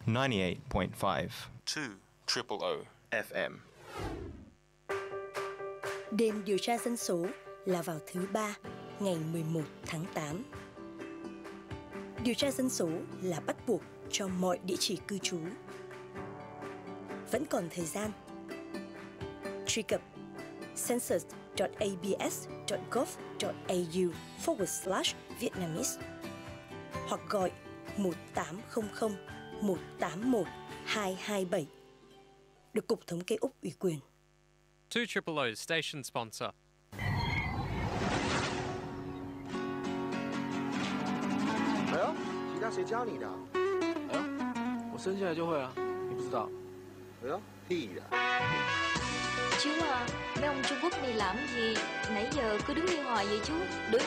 98.5 2 FM. Đêm điều tra dân số là vào thứ Ba, ngày 11 tháng 8. Điều tra dân số là bắt buộc cho mọi địa chỉ cư trú. Vẫn còn thời gian. Truy cập census.abs.gov.au/Vietnamese hoặc gọi 1800 181 227 được Cục Thống kê Úc ủy quyền. 200 station sponsor. 哎呦，吉他谁教你的？哎呦，我生下来就会啊，你不知道？哎呦，屁的！ Chú à, mấy ông Trung Quốc này làm gì? Nãy giờ cứ đứng yên ngoài vậy chú?